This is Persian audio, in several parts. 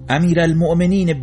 امیرالمؤمنین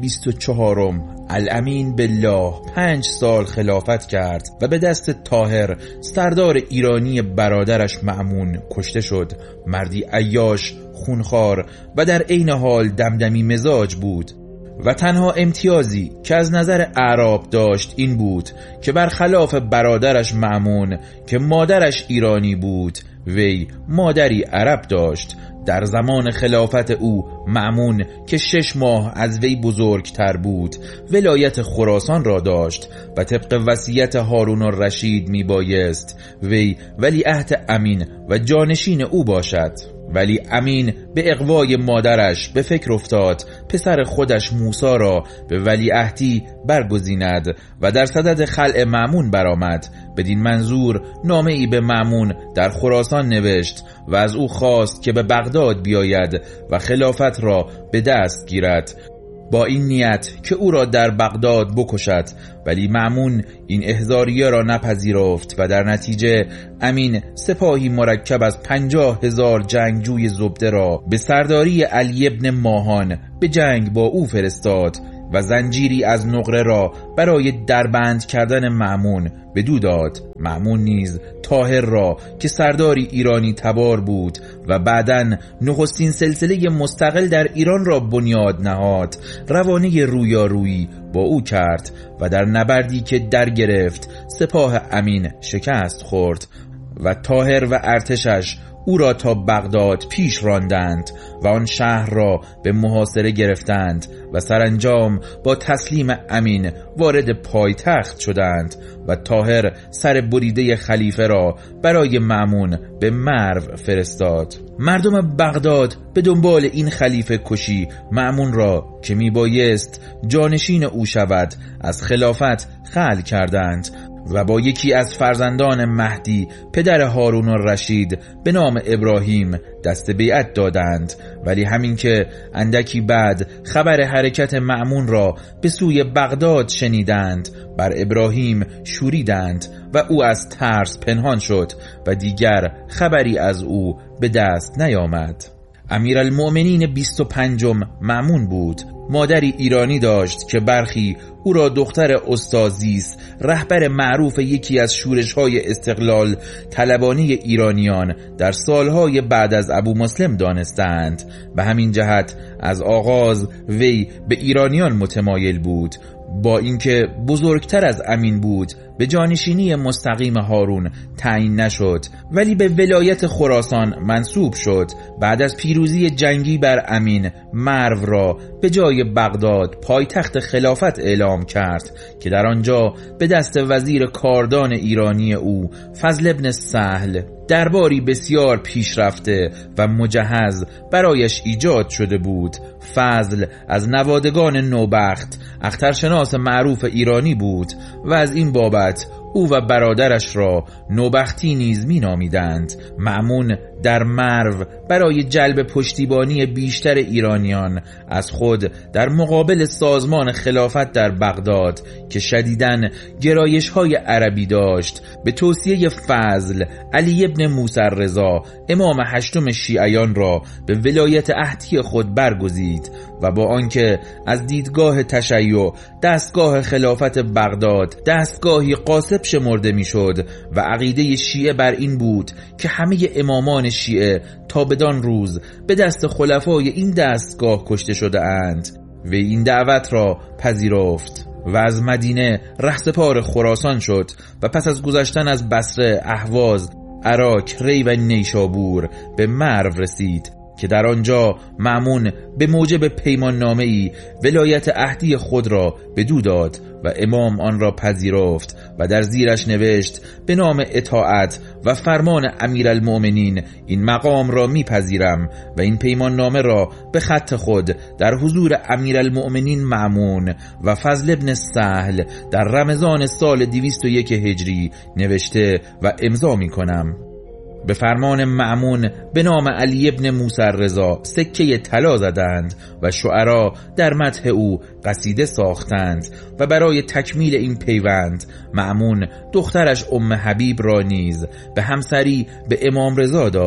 24 الامین بالله 5 سال خلافت کرد و به دست طاهر سردار ایرانی برادرش مأمون کشته شد. مردی عیاش، خونخوار و در عین حال دمدمی مزاج بود و تنها امتیازی که از نظر اعراب داشت این بود که برخلاف برادرش مأمون که مادرش ایرانی بود، وی مادری عرب داشت. در زمان خلافت او مأمون که 6 ماه از وی بزرگتر بود ولایت خراسان را داشت و طبق وصیت هارون الرشید می بایست وی ولیعهد امین و جانشین او باشد. ولی امین به اغوای مادرش به فکر افتاد پسر خودش موسی را به ولیعهدی برگزیند و در صدد خلع مأمون برآمد. بدین منظور نامه‌ای به مأمون در خراسان نوشت و از او خواست که به بغداد بیاید و خلافت را به دست گیرد، با این نیت که او را در بغداد بکشد. ولی مأمون این احضاریه را نپذیرفت و در نتیجه امین سپاهی مرکب از 50,000 جنگجوی زبده را به سرداری علی ابن ماهان به جنگ با او فرستاد و زنجیری از نقره را برای دربند کردن مأمون بدو داد. مأمون نیز طاهر را که سرداری ایرانی تبار بود و بعداً نخستین سلسله مستقل در ایران را بنیاد نهاد، روانه رویارویی با او کرد و در نبردی که در گرفت سپاه امین شکست خورد و طاهر و ارتشش او را تا بغداد پیش راندند و آن شهر را به محاصره گرفتند و سرانجام با تسلیم امین وارد پایتخت شدند و طاهر سر بریده خلیفه را برای مأمون به مرو فرستاد. مردم بغداد به دنبال این خلیفه کشی مأمون را که می بایست جانشین او شود از خلافت خلع کردند و با یکی از فرزندان مهدی پدر هارون الرشید به نام ابراهیم دست بیعت دادند. ولی همین که اندکی بعد خبر حرکت مأمون را به سوی بغداد شنیدند بر ابراهیم شوریدند و او از ترس پنهان شد و دیگر خبری از او به دست نیامد. امیرالمؤمنین 25 مأمون بود. مادری ایرانی داشت که برخی او را دختر استازیس، رهبر معروف یکی از شورش‌های استقلال طلبانی ایرانیان در سالهای بعد از ابو مسلم دانستند. به همین جهت از آغاز وی به ایرانیان متمایل بود. با اینکه بزرگتر از امین بود به جانشینی مستقیم هارون تعیین نشد، ولی به ولایت خراسان منصوب شد. بعد از پیروزی جنگی بر امین مرو را به جای بغداد پایتخت خلافت اعلام کرد که در آنجا به دست وزیر کاردان ایرانی او فضل ابن سهل درباری بسیار پیشرفته و مجهز برایش ایجاد شده بود. فضل از نوادگان نوبخت اخترشناس معروف ایرانی بود و از این بابت او و برادرش را نوبختی نیز می نامیدند. مأمون در مرو برای جلب پشتیبانی بیشتر ایرانیان از خود در مقابل سازمان خلافت در بغداد که شدیداً گرایش‌های عربی داشت به توصیه فضل علی ابن موسی رضا امام 8 شیعیان را به ولایت عهدی خود برگزید و با آنکه از دیدگاه تشیع دستگاه خلافت بغداد دستگاهی غاصب شمرده میشد و عقیده شیعه بر این بود که همه امامان شیعه تا بدان روز به دست خلفای این دستگاه کشته شده اند و این دعوت را پذیرفت و از مدینه رهسپار خراسان شد و پس از گذشتن از بصره، اهواز، عراق، ری و نیشابور به مرو رسید که در آنجا مأمون به موجب پیمان نامه‌ای ولایت عهدی خود را بدو داد و امام آن را پذیرفت و در زیرش نوشت به نام اطاعت و فرمان امیرالمؤمنین این مقام را میپذیرم و این پیمان نامه را به خط خود در حضور امیرالمؤمنین مأمون و فضل ابن سهل در رمضان سال 201 هجری نوشته و امضا میکنم. به فرمان مأمون به نام علی ابن موسی رضا سکه طلا زدند و شعرا در مدح او قصیده ساختند و برای تکمیل این پیوند مأمون دخترش ام حبیب را نیز به همسری به امام رضا داد.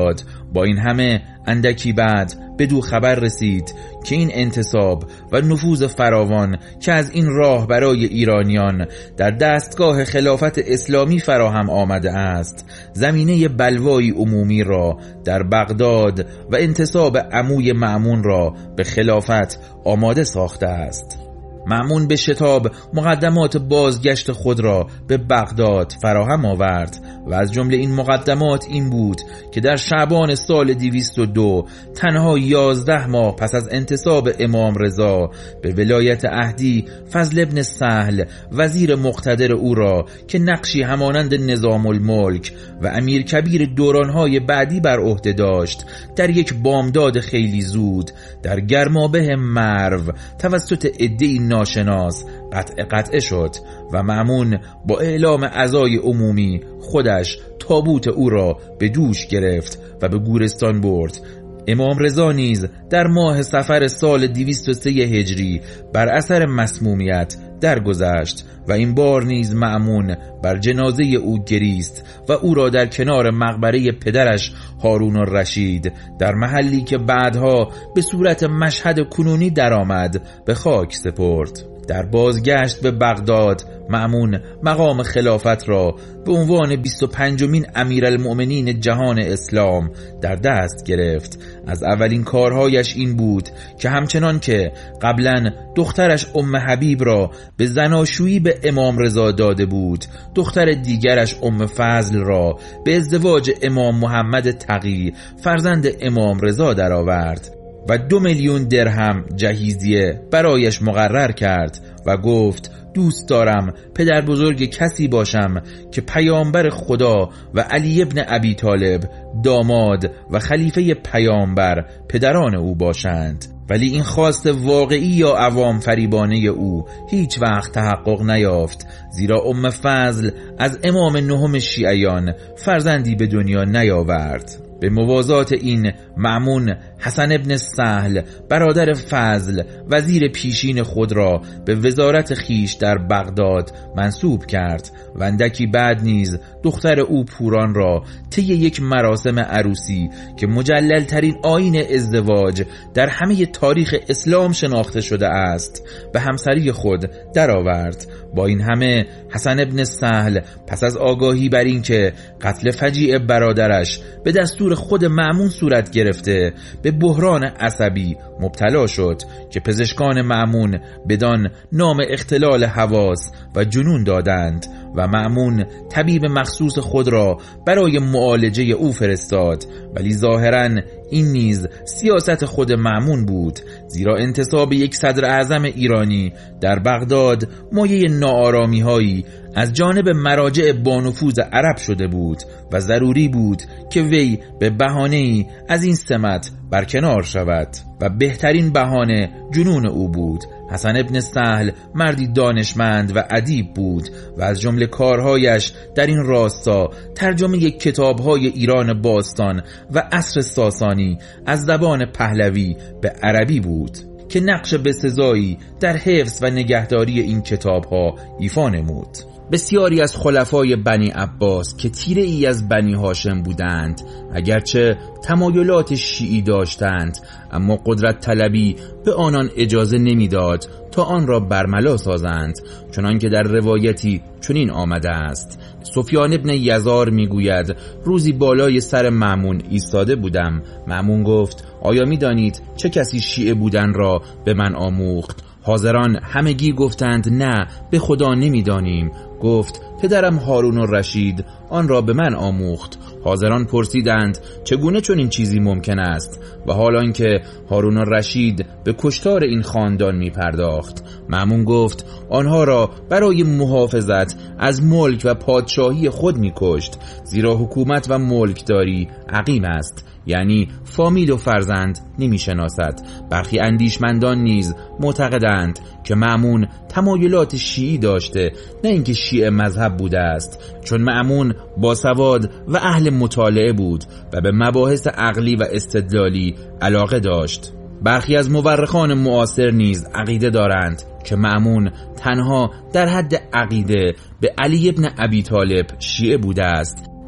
با این همه اندکی بعد بدو خبر رسید که این انتصاب و نفوذ فراوان که از این راه برای ایرانیان در دستگاه خلافت اسلامی فراهم آمده است، زمینه بلوایی عمومی را در بغداد و انتصاب عموی مأمون را به خلافت آماده ساخته است. مأمون به شتاب مقدمات بازگشت خود را به بغداد فراهم آورد و از جمله این مقدمات این بود که در شعبان سال 202 تنها 11 ماه پس از انتصاب امام رضا به ولایت اهدی فضل ابن سهل وزیر مقتدر او را که نقشی همانند نظام الملک و امیر کبیر دورانهای بعدی بر عهده داشت، در یک بامداد خیلی زود در گرمابه مرو توسط عده‌ای ناشناس قطعه شد و مأمون با اعلام عزای عمومی خودش تابوت او را به دوش گرفت و به گورستان برد. امام رضا نیز در ماه صفر سال 203 هجری بر اثر مسمومیت درگذشت و این بار نیز مأمون بر جنازه او گریست و او را در کنار مقبره پدرش هارون الرشید در محلی که بعدها به صورت مشهد کنونی درآمد به خاک سپرد. در بازگشت به بغداد مأمون مقام خلافت را به عنوان 25مین امیرالمؤمنین جهان اسلام در دست گرفت. از اولین کارهایش این بود که همچنان که قبلا دخترش ام حبیب را به زناشویی به امام رضا داده بود، دختر دیگرش ام فضل را به ازدواج امام محمد تقی فرزند امام رضا درآورد و 2 میلیون درهم جهیزیه برایش مقرر کرد و گفت دوست دارم پدر بزرگ کسی باشم که پیامبر خدا و علی ابن ابی طالب داماد و خلیفه پیامبر پدران او باشند. ولی این خواست واقعی یا عوام فریبانه او هیچ وقت تحقق نیافت، زیرا ام فضل از امام نهم شیعیان فرزندی به دنیا نیاورد. به موازات این مأمون حسن ابن سهل برادر فضل وزیر پیشین خود را به وزارت خیش در بغداد منصوب کرد و اندکی بعد نیز دختر او پوران را طی یک مراسم عروسی که مجلل ترین آیین ازدواج در همه تاریخ اسلام شناخته شده است به همسری خود درآورد. با این همه حسن ابن سهل پس از آگاهی بر این که قتل فجیع برادرش به دستور خود مأمون صورت گرفته به بحران عصبی مبتلا شد که پزشکان مأمون بدان نام اختلال حواس و جنون دادند و مأمون طبیب مخصوص خود را برای معالجه او فرستاد. ولی ظاهراً این نیز سیاست خود مأمون بود، زیرا انتصاب یک صدر اعظم ایرانی در بغداد مایه ناآرامی هایی از جانب مراجع بانفوذ عرب شده بود و ضروری بود که وی به بهانه‌ای از این سمت برکنار شود و بهترین بهانه جنون او بود. حسن ابن سهل مردی دانشمند و ادیب بود و از جمله کارهایش در این راستا ترجمه کتاب‌های ایران باستان و عصر ساسانی از زبان پهلوی به عربی بود که نقش بسزایی در حفظ و نگهداری این کتاب‌ها ایفا نمود. بسیاری از خلفای بنی عباس که تیره ای از بنی هاشم بودند، اگرچه تمایلات شیعی داشتند، اما قدرت طلبی به آنان اجازه نمیداد تا آن را برملا سازند، چنان که در روایتی چنین آمده است: سفیان ابن یزار میگوید روزی بالای سر مأمون ایستاده بودم. مأمون گفت آیا میدانید چه کسی شیعه بودن را به من آموخت؟ حاضران همگی گفتند نه، به خدا نمیدانیم. گفت پدرم هارون الرشید آن را به من آموخت. حاضران پرسیدند چگونه چون این چیزی ممکن است و حالان که هارون الرشید به کشتار این خاندان می پرداخت. مأمون گفت آنها را برای محافظت از ملک و پادشاهی خود می کشت، زیرا حکومت و ملکداری عقیم است، یعنی فامیل و فرزند نمی شناسد. برخی اندیشمندان نیز معتقدند که مأمون تمایلات شیعی داشته، نه اینکه شیعه مذهب بوده است، چون مأمون باسواد و اهل مطالعه بود و به مباحث عقلی و استدلالی علاقه داشت. برخی از مورخان معاصر نیز عقیده دارند که مأمون تنها در حد عقیده به علی ابن ابی طالب شیعه بوده است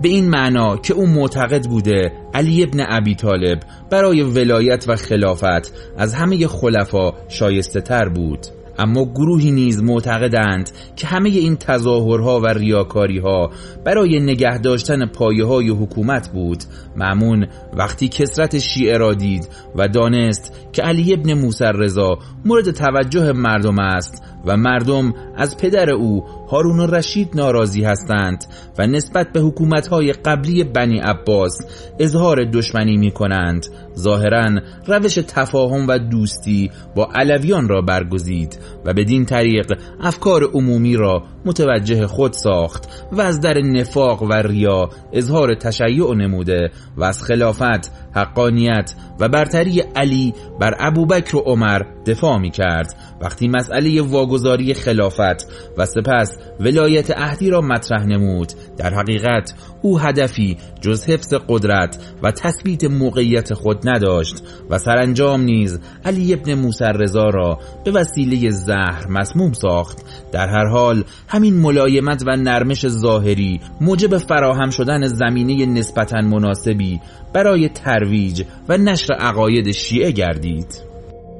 به این معنا که او معتقد بوده علی ابن ابی طالب برای ولایت و خلافت از همه خلفا شایسته تر بود. اما گروهی نیز معتقدند که همه این تظاهرها و ریاکاریها برای نگه داشتن پایه‌های حکومت بود. مأمون وقتی کثرت شیعه را دید و دانست که علی ابن موسی رضا مورد توجه مردم است و مردم از پدر او هارون الرشید ناراضی هستند و نسبت به حکومت‌های قبلی بنی عباس اظهار دشمنی می‌کنند، ظاهراً روش تفاهم و دوستی با علویان را برگزید و بدین طریق افکار عمومی را متوجه خود ساخت و از در نفاق و ریا اظهار تشیع نموده و از خلافت، حقانیت و برتری علی بر ابوبکر و عمر دفاع می کرد. وقتی مسئله واگذاری خلافت و سپس ولایت عهدی را مطرح نمود، در حقیقت او هدفی جز حفظ قدرت و تثبیت موقعیت خود نداشت و سرانجام نیز علی ابن موسی رضا را به وسیله زهر مسموم ساخت. در هر حال همین ملایمت و نرمش ظاهری موجب فراهم شدن زمینه نسبتاً مناسبی برای ترویج و نشر عقاید شیعه گردید.